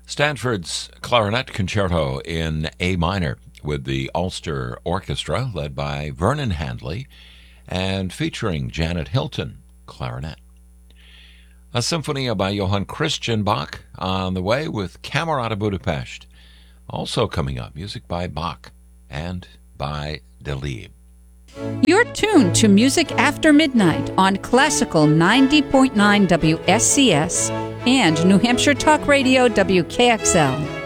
Stanford's Clarinet Concerto in A minor with the Ulster Orchestra led by Vernon Handley and featuring Janet Hilton, clarinet. A Symphonia by Johann Christian Bach on the way with Camerata Budapest. Also coming up, music by Bach and by Delibes. You're tuned to Music After Midnight on Classical 90.9 WSCS and New Hampshire Talk Radio WKXL.